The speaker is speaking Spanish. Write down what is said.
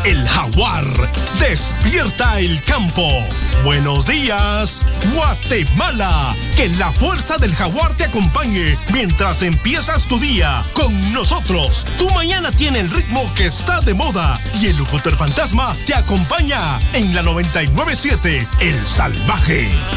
El jaguar despierta el campo. Buenos días, Guatemala. Que la fuerza del jaguar te acompañe mientras empiezas tu día. Con nosotros, tu mañana tiene el ritmo que está de moda y el locutor fantasma te acompaña en la 99.7, El Salvaje.